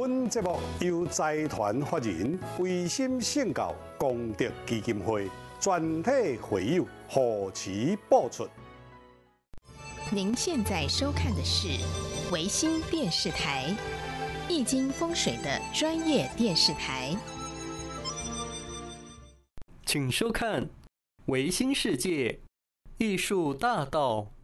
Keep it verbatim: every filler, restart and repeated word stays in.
本节目由财团法人维新圣教功德基金会全体会友护持播出。 您现在收看的是维新电视台，易经风水的专业电视台。 请收看维新世界艺术大道。